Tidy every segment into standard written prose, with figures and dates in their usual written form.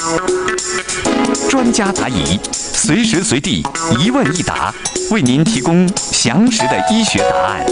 专家答疑，随时随地一问一答，为您提供详实的医学答案。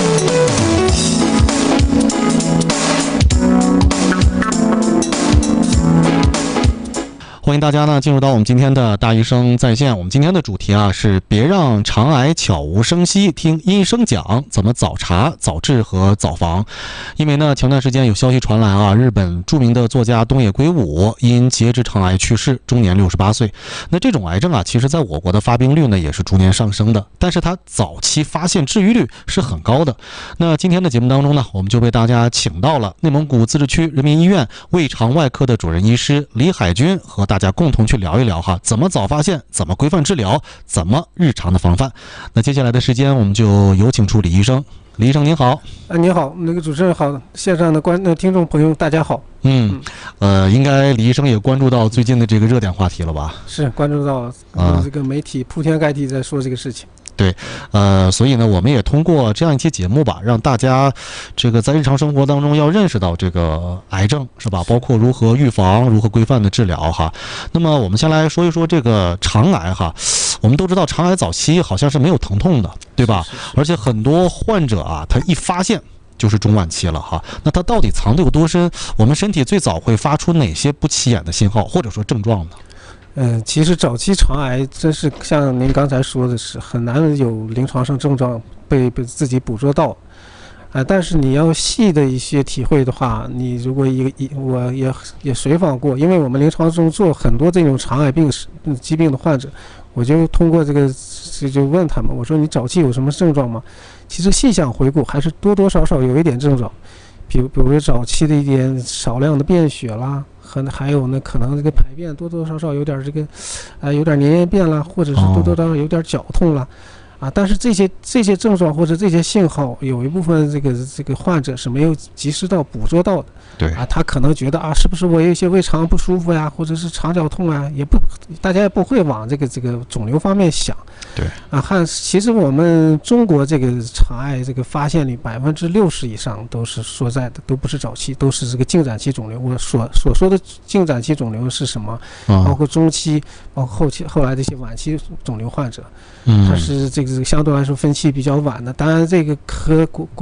欢迎大家呢进入到我们今天的大医生在线。我们今天的主题啊是别让肠癌悄无声息，听医生讲怎么早查、早治和早防。因为呢前段时间有消息传来啊，日本著名的作家东野圭吾因结直肠癌去世，终年68岁。那这种癌症啊，其实在我国的发病率呢也是逐年上升的，但是它早期发现治愈率是很高的。那今天的节目当中呢，我们就为大家请到了内蒙古自治区人民医院胃肠外科的主任医师李海军，和大家共同去聊一聊哈，怎么早发现，怎么规范治疗，怎么日常的防范。那接下来的时间，我们就有请出李医生。李医生您好。 您好，那个主持人好，线上的听众朋友大家好。 应该李医生也关注到最近的这个热点话题了吧？ 是关注到这个媒体铺天盖地在说这个事情。 对，所以呢，我们也通过这样一期节目吧，让大家这个在日常生活当中要认识到这个癌症，是吧？包括如何预防、如何规范的治疗哈。那么我们先来说一说这个肠癌哈。我们都知道肠癌早期好像是没有疼痛的，对吧？而且很多患者啊，他一发现就是中晚期了哈。那它到底藏得有多深？我们身体最早会发出哪些不起眼的信号或者说症状呢？ 其实早期肠癌真是像您刚才说的是很难有临床上症状被自己捕捉到，但是你要细的一些体会的话，你如果我也随访过，因为我们临床中做很多这种肠癌疾病的患者，我就通过这个就问他们，我说你早期有什么症状吗？其实细想回顾，还是多多少少有一点症状，比如说早期的一点少量的便血啦。还有呢，可能这个排便多多少少有点这个，有点粘液便啦，或者是多多少少有点绞痛啦，但是这些症状或者这些信号，有一部分这个患者是没有及时到捕捉到的。 对他可能觉得是不是我有一些胃肠不舒服呀，或者是肠绞痛啊，大家也不会往这个肿瘤方面想。 对其实我们中国这个肠癌这个发现率60%以上都是说在的，都不是早期，都是这个进展期肿瘤。我所说的进展期肿瘤是什么？包括中期，包括后来的一些晚期肿瘤患者，它是这个相对来说分期比较晚的。当然，这个和国